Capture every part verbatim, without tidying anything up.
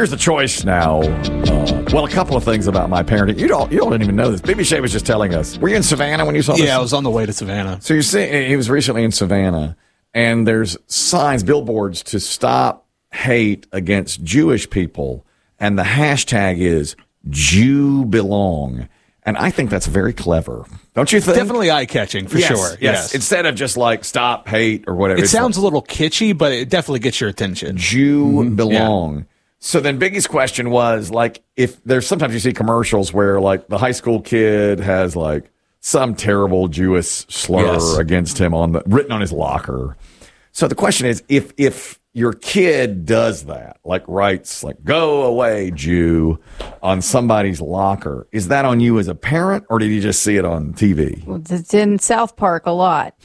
here's the choice now. Uh, well, a couple of things about my parenting. You don't you don't even know this. B B Shea was just telling us. Were you in Savannah when you saw this? Yeah, I was on the way to Savannah. So you see, he was recently in Savannah, and there's signs, billboards to stop hate against Jewish people, and the hashtag is Jew Belong. And I think that's very clever. Don't you think? Definitely eye-catching, for yes, sure. Yes. Yes. Instead of just like stop hate or whatever. It it's sounds like, a little kitschy, but it definitely gets your attention. Jew Mm-hmm. Belong. Yeah. So then Biggie's question was, like, if there's sometimes you see commercials where, like, the high school kid has, like, some terrible Jewish slur Yes. against him on the written on his locker. So the question is, if if your kid does that, like writes, like, go away, Jew, on somebody's locker, is that on you as a parent, or did you just see it on T V? It's in South Park a lot.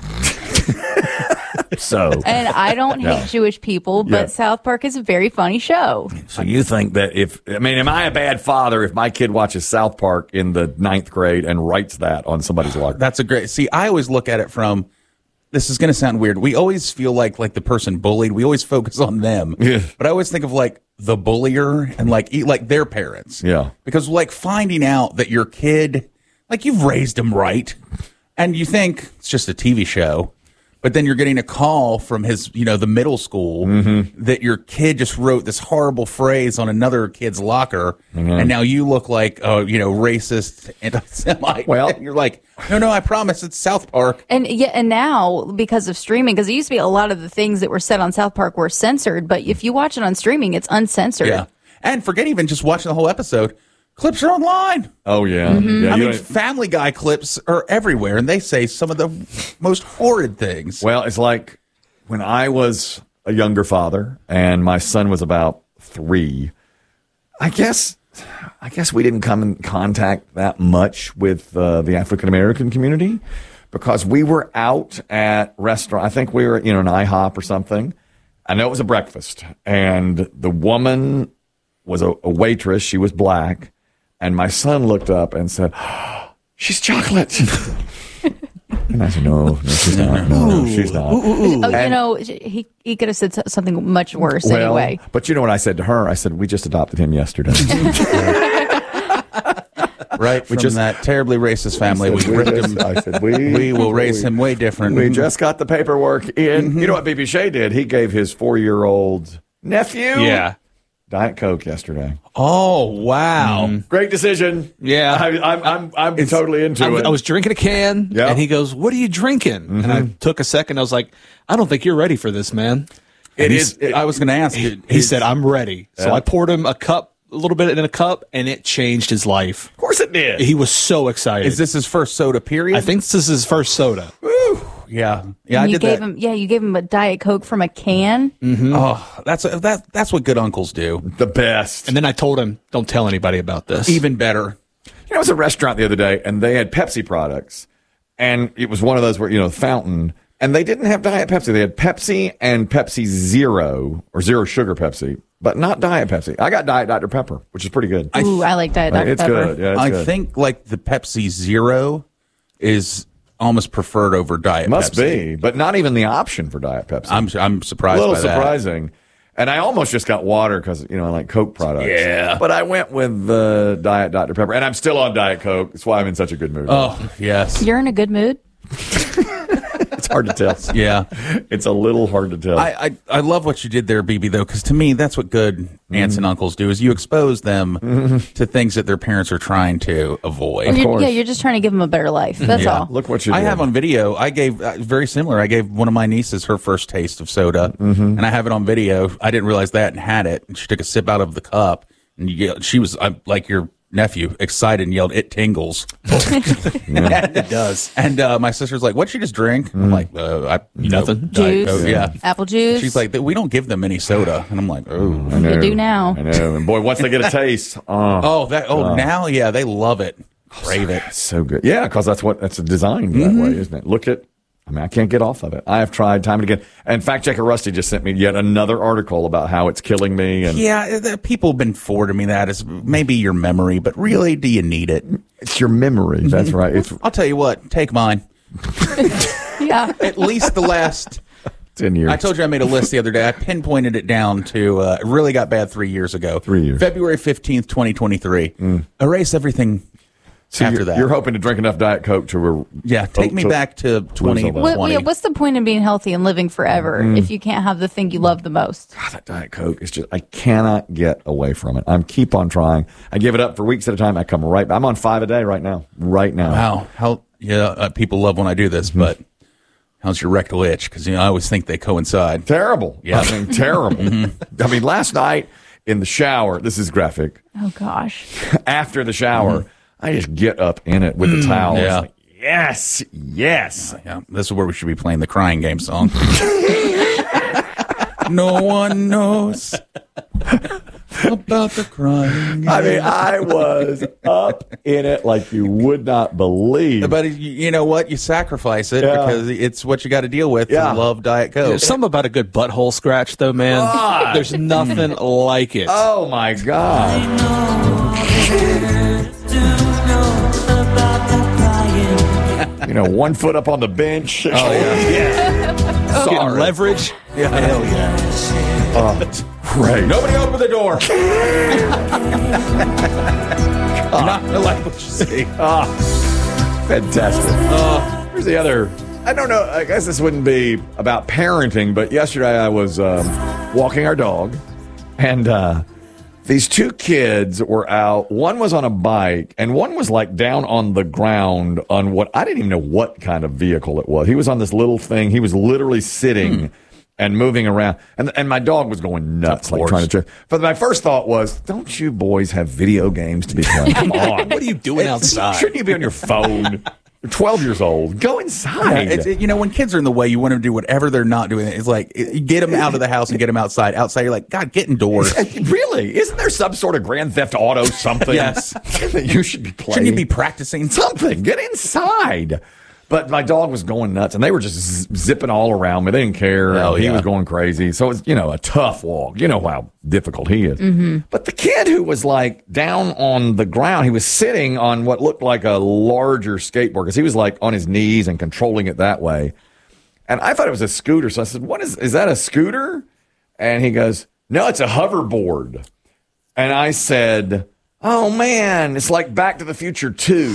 So, And I don't hate Yeah. Jewish people, but Yeah. South Park is a very funny show. so you think that if, I mean, am I a bad father if my kid watches South Park in the ninth grade and writes that on somebody's locker? That's a great. See, I always look at it from. This is going to sound weird. We always feel like like the person bullied. We always focus on them. Yeah. But I always think of like the bullier and like e- like their parents. Yeah. Because like finding out that your kid, like you've raised them right, and you think it's just a T V show. But then you're getting a call from his, you know, the middle school Mm-hmm. that your kid just wrote this horrible phrase on another kid's locker, Mm-hmm. and now you look like, oh, you know, racist, anti-Semite. Well- And you're like, no, no, I promise, it's South Park. And yeah, and now because of streaming, because it used to be a lot of the things that were said on South Park were censored, but if you watch it on streaming, it's uncensored. Yeah, and forget even just watching the whole episode. Clips are online. Oh, yeah. Mm-hmm. yeah I you mean, don't- Family Guy clips are everywhere, and they say some of the most horrid things. Well, it's like when I was a younger father and my son was about three, I guess I guess we didn't come in contact that much with uh, the African American community because we were out at restaurant. I think we were, you know, an IHOP or something. I know it was a breakfast, and the woman was a, a waitress. She was black, and my son looked up and said, oh, "She's chocolate." And I said, no, no, she's not. No, no, she's not. Oh, you And- know, he he could have said so- something much worse Well, anyway. but you know what I said to her? I said, we just adopted him yesterday. Right from just- that terribly racist family, we said, we ripped just- him. I said, we, We will raise we- him way different. We just got the paperwork in. You know what B B Shea did? He gave his four-year-old nephew Yeah. Diet Coke yesterday. Oh wow! Great decision. Yeah. I, I'm I'm I'm totally into I, it. I was drinking a can, Yeah. and he goes, "What are you drinking?" And I took a second. I was like, "I don't think you're ready for this, man." It And is. he's- I was going to ask. He, he said, "I'm ready." So Yeah. I poured him a cup, a little bit in a cup, and it changed his life. Of course it did. He was so excited. "Is this his first soda? Period." I think this is his first soda. Yeah, yeah. I you did gave that. him, yeah, you gave him a Diet Coke from a can. Oh, that's that. That's what good uncles do. the best. And then I told him, "Don't tell anybody about this." Even better. You know, I was at a restaurant the other day, and they had Pepsi products, and it was one of those where, you know, fountain, and they didn't have Diet Pepsi. They had Pepsi and Pepsi Zero, or Zero Sugar Pepsi, but not Diet Pepsi. I got Diet Doctor Pepper, which is pretty good. Ooh, I like Diet Doctor it's Pepper. good. Yeah, it's I good. think like the Pepsi Zero is almost preferred over Diet Must Pepsi. be, but not even the option for Diet Pepsi. I'm I'm a surprised. little by that. surprising. And I almost just got water because, you know, I like Coke products. Yeah. But I went with the Diet Doctor Pepper, and I'm still on Diet Coke. That's why I'm in such a good mood. Oh yes, You're in a good mood. It's hard to tell. yeah. It's a little hard to tell. I, I I love what you did there, B B. Though, because to me, that's what good aunts and uncles do: is you expose them to things that their parents are trying to avoid. You're- course. yeah, you're just trying to give them a better life. That's Yeah. all. Look what you I did. have on video. I gave uh, very similar. I gave one of my nieces her first taste of soda, and I have it on video. I didn't realize that and had it. And she took a sip out of the cup, and you, she was uh, like your nephew, excited and yelled, "It tingles!" And it does. And uh, my sister's like, "What'd she just drink?" I'm like, uh, I, you know, Nothing. Diet Juice. Coke. Yeah. Apple juice. She's like, "We don't give them any soda," and I'm like, "Oh, I know. You do now. I know. And boy, once they get a taste, oh, oh, that, oh, now, yeah, they love it, crave it." so good. Yeah, because that's what that's designed that Mm-hmm. way, isn't it? Look at, I mean, I can't get off of it. I have tried time and again. And fact checker Rusty just sent me yet another article about how it's killing me. And Yeah, the, people have been forwarding me that as maybe your memory, but really, do you need it? it's your memory. That's right. It's I'll tell you what, take mine. Yeah. At least the last ten years. I told you I made a list the other day. I pinpointed it down to, uh, it really got bad three years ago. Three years. February fifteenth, twenty twenty-three. Mm. Erase everything So after you're, that. You're hoping to drink enough Diet Coke to... Re- yeah, take oh, me to back to twenty twenty. What, yeah, what's the point of being healthy and living forever if you can't have the thing you love the most? God, that Diet Coke is just... I cannot get away from it. I keep on trying. I give it up for weeks at a time. I come right back. I'm on five a day right now. Right now. Wow. How, yeah, uh, people love when I do this, but how's your rectal itch? Because, you know, I always think they coincide. Terrible. Yeah. I mean, terrible. I mean, last night in the shower, this is graphic. Oh, gosh. After the shower, I just get up in it with the towel. It's yeah. like, yes, yes. Yeah, this is where we should be playing the crying game song. No one knows about the crying game. I mean, I was up in it like you would not believe. But you- you know what? You sacrifice it Yeah. because it's what you got to deal with. Yeah. You love Diet Coke. There's something about a good butthole scratch, though, man. God. There's nothing like it. Oh, my God. You know, one foot up on the bench. Oh, yeah. Getting Sorry. leverage. Yeah, hell yeah. Great. Nobody open the door. Not like what you see. Ah, fantastic. Uh, Here's the other. I don't know. I guess this wouldn't be about parenting, but yesterday I was um, walking our dog, and uh, these two kids were out. One was on a bike, and one was like down on the ground on what I didn't even know what kind of vehicle it was. He was on this little thing. He was literally sitting. Hmm. And moving around, and and my dog was going nuts, like trying to. But my first thought was, "Don't you boys have video games to be playing? Come on, What are you doing outside? Shouldn't you be on your phone? You're twelve years old. Go inside." it's, you know, when kids are in the way, you want them to do whatever they're not doing. It's like, you get them out of the house and get them outside. Outside, you're like, God, get indoors. Really? Isn't there some sort of Grand Theft Auto something? Yes. that you should be playing. Shouldn't you be practicing? something? Get inside. But my dog was going nuts, and they were just z- zipping all around me. They didn't care. Oh, he yeah. was going crazy. So it's, you know, a tough walk. You know how difficult he is. Mm-hmm. But the kid who was like down on the ground, he was sitting on what looked like a larger skateboard because he was like on his knees and controlling it that way. And I thought it was a scooter. So I said, "What is, is that a scooter?" And he goes, "No, it's a hoverboard." And I said, "Oh man, it's like Back to the Future two."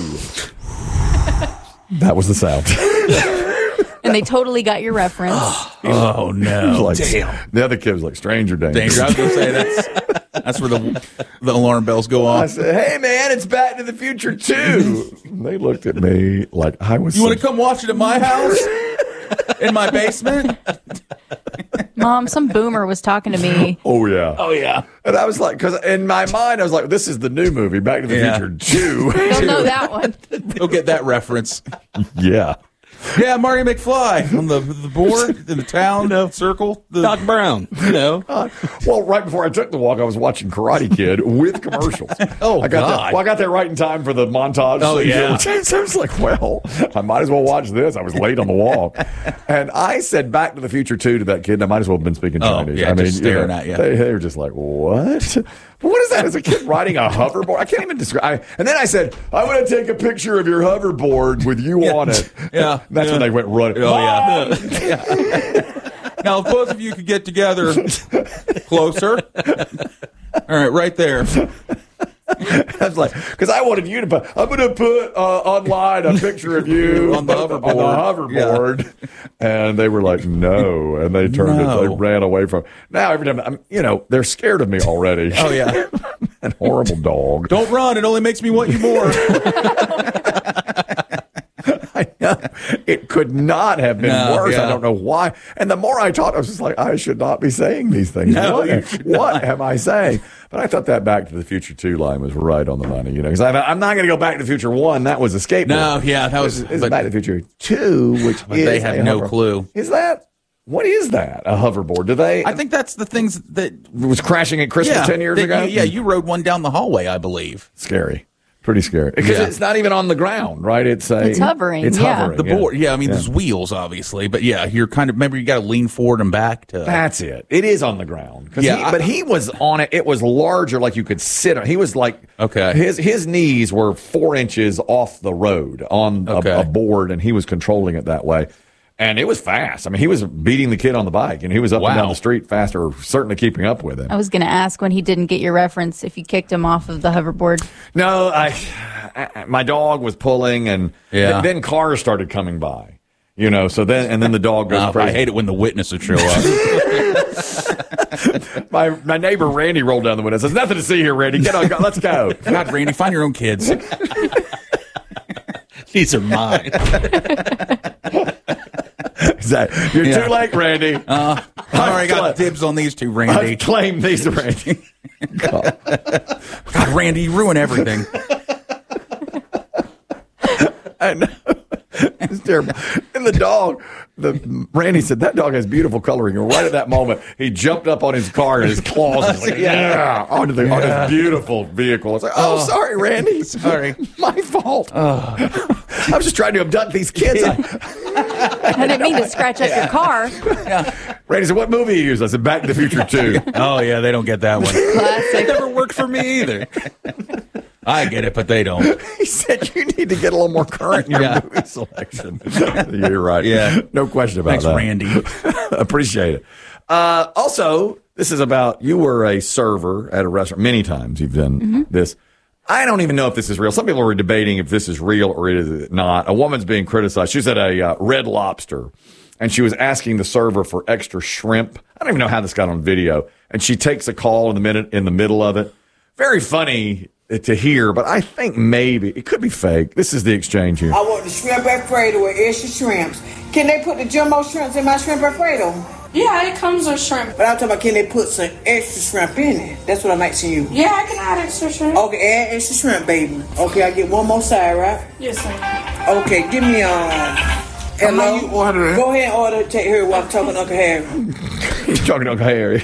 That was the sound. And they totally got your reference. Oh, no. Like, Damn. the other kid was like, stranger danger. Danger. I was going to say, that's, that's where the, the alarm bells go I off. said, "Hey, man, it's Back to the Future two." They looked at me like I was. You want to some- come watch it at my house? In my basement? Mom, some boomer was talking to me. Oh, yeah. Oh, yeah. And I was like, because in my mind, I was like, this is the new movie, Back to the Yeah. Future two. Don't know that one. Go get that reference. Yeah. Yeah, Marty McFly on the the board in the town circle. The, Doc Brown, you know. Uh, well, right before I took the walk, I was watching Karate Kid with commercials. Oh, I got God. There, well, I got there right in time for the montage. Oh, yeah. So I was like, well, I might as well watch this. I was late on the walk. And I said Back to the Future two to that kid, and I might as well have been speaking Oh, Chinese. yeah, I mean, just staring at you. They, they were just like, what? But what is that? Is a kid riding a hoverboard? I can't even describe. I, and then I said, "I'm going to take a picture of your hoverboard with you on it." Yeah. That's Yeah. when they went running. Oh, yeah. Yeah. Now, if both of you could get together closer. All right, right there. I was like, because I wanted you to put, I'm going to put uh, online a picture of you On the on the hoverboard. hoverboard. And they were like, no. And they turned No. it, they ran away from Now, every time, I'm, you know, they're scared of me already. Oh, yeah. An horrible dog. Don't run. It only makes me want you more. I know. It could not have been No, worse. yeah. I don't know why. And the more I talked, I was just like, I should not be saying these things. No, what you should what not. am I saying? But I thought that Back to the Future two line was right on the money, you know, because I'm not going to go Back to the Future one. That was a skateboard. No, yeah, that was- This is but- Back to the Future two, which But is they have a no hover- clue. Is that, what is that? A hoverboard? Do they, I think that's the things that. it was crashing at Christmas Yeah, ten years that ago? you- yeah, you rode one down the hallway, I believe. Scary. Pretty scary. Because Yeah. it's not even on the ground, right? It's a, It's hovering, It's yeah. hovering. The board, yeah, I mean, there's wheels, obviously, but yeah, you're kind of, remember, you got to lean forward and back to. That's it. It is on the ground. 'Cause Yeah, he- I- but he was on it. It was larger, like you could sit on. He was like, Okay. His his knees were four inches off the road on a, Okay. a board, and he was controlling it that way. And it was fast. I mean, he was beating the kid on the bike, and he was up and Wow. down the street faster, certainly keeping up with him. I was going to ask when he didn't get your reference if you kicked him off of the hoverboard. No, I, I my dog was pulling, and Yeah. th- then cars started coming by. You know, so then and then the dog goes Uh, crazy. I hate it when the witness would show up. My my neighbor Randy rolled down the window and says, "Nothing to see here, Randy. Get on, go, let's go." God, Randy, find your own kids. These are mine. Exactly. You're Yeah. too late, Randy. Uh, I already got dibs on these two, Randy. I claim these, Randy. God. God, Randy, you ruin everything. I know. It's terrible. And the dog, the Randy said that dog has beautiful coloring. And right at that moment, he jumped up on his car and his claws was like, yeah, onto the on his beautiful vehicle. It's like, oh, Oh. sorry, Randy. Sorry. My fault. I was just trying to abduct these kids. I, I didn't mean to scratch up your car. Randy said, "What movie you use?" I said, "Back to the Future two." Oh, yeah, they don't get that one. Classic. Never worked for me either. I get it, but they don't. He said, "You need to get a little more current in your Yeah. movie selection." You're right. Yeah. No question about Thanks, that. Randy. Appreciate it. Uh, also, this is about you were a server at a restaurant. Many times you've done Mm-hmm. this. I don't even know if this is real. Some people are debating if this is real or it is not. A woman's being criticized. She's at a uh, Red Lobster, and she was asking the server for extra shrimp. I don't even know how this got on video. And she takes a call in the minute in the middle of it. Very funny to hear, but I think maybe it could be fake. This is the exchange here. I want the shrimp Alfredo with extra shrimps. Can they put the jumbo shrimps in my shrimp Alfredo? Yeah, it comes with shrimp. But I'm talking about, can they put some extra shrimp in it? That's what I'm asking you. Yeah, I can add extra shrimp. Okay, add extra shrimp, baby. Okay, I get one more side, right? Yes, sir. Okay, give me um. Hello. you ordering? Go ahead and order. Take her while I'm talking to Uncle Harry. He's talking to Uncle Harry.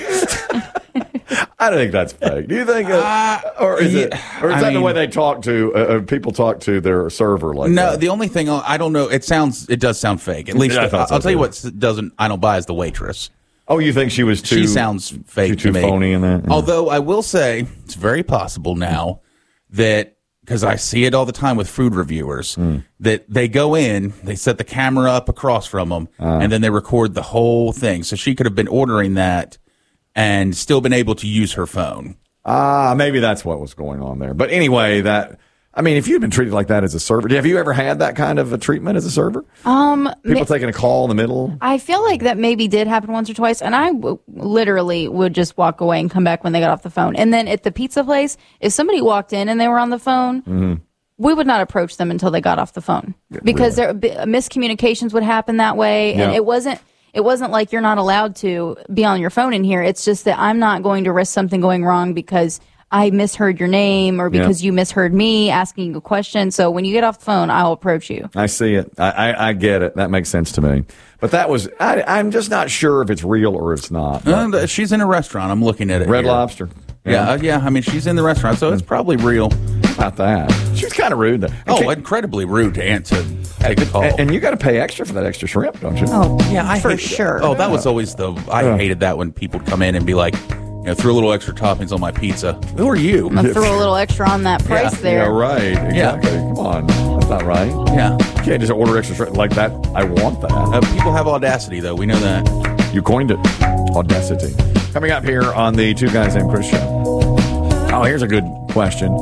I don't think that's fake. Do you think, uh, or is it, yeah, or is I that the mean- way they talk to uh, uh, people talk to their server like No, that? the only thing I don't know. It sounds. It does sound fake. At least Yeah, I I'll thought so, tell you too. what doesn't. I don't buy is the waitress. Oh, you think she was too? She sounds fake too, to too me. phony in that. Yeah. Although I will say it's very possible now that because I see it all the time with food reviewers Hmm. that they go in, they set the camera up across from them, Uh-huh. and then they record the whole thing. So she could have been ordering that and still been able to use her phone. Ah, maybe that's what was going on there. But anyway, that I mean, if you've been treated like that as a server, have you ever had that kind of a treatment as a server? Um, People ma- taking a call in the middle. I feel like that maybe did happen once or twice, and I w- literally would just walk away and come back when they got off the phone. And then at the pizza place, if somebody walked in and they were on the phone, Mm-hmm. we would not approach them until they got off the phone because there bi- miscommunications would happen that way, and Yeah. it wasn't. It wasn't like you're not allowed to be on your phone in here. It's just that I'm not going to risk something going wrong because I misheard your name or because Yeah. you misheard me asking you a question. So when you get off the phone, I'll approach you. I see it. I, I, I get it. That makes sense to me. But that was, I, I'm just not sure if it's real or it's not. And, uh, she's in a restaurant. I'm looking at it. Red here. Lobster. Yeah, uh, yeah. I mean, she's in the restaurant, so it's probably real. About that. She was kind of rude. Though. And Oh, can- incredibly rude to answer. Take the call. and, and you got to pay extra for that extra shrimp, don't you? Oh, Yeah, I for hate- sure. Oh, that was always the. I Yeah. hated that when people would come in and be like, you know, throw a little extra toppings on my pizza. Who are you? I'm gonna throw a little extra on that price Yeah, there. Yeah, right. Exactly. Come on. That's not right. Yeah. You can't just order extra shrimp like that. I want that. Uh, people have audacity, though. We know that. You coined it. Audacity. Coming up here on the Two Guys Named Chris show. Oh, here's a good question.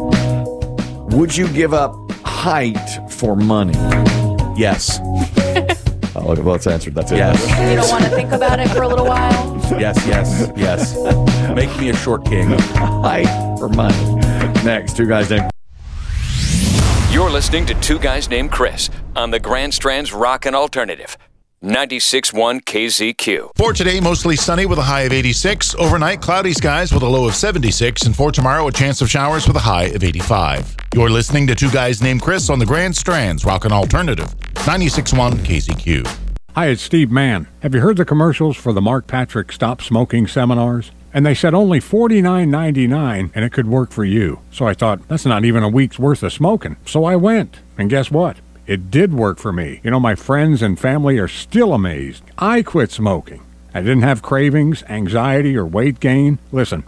Would you give up height for money? Yes. Oh, look, well, it's answered. That's it. Yes. You don't want to think about it for a little while? Yes, yes, yes. Make me a short king. Height for money. Next, Two Guys Named You're listening to Two Guys Named Chris on the Grand Strand's Rockin' Alternative. ninety-six point one K Z Q. For today, mostly sunny with a high of eighty-six. Overnight, cloudy skies with a low of seventy-six. And for tomorrow, a chance of showers with a high of eighty-five. You're listening to Two Guys Named Chris on the Grand Strand's Rockin' Alternative. ninety-six point one K Z Q. Hi, it's Steve Mann. Have you heard the commercials for the Mark Patrick Stop Smoking seminars? And they said only forty-nine ninety-nine and it could work for you. So I thought, that's not even a week's worth of smoking. So I went. And guess what? It did work for me. You know, my friends and family are still amazed. I quit smoking. I didn't have cravings, anxiety, or weight gain. Listen,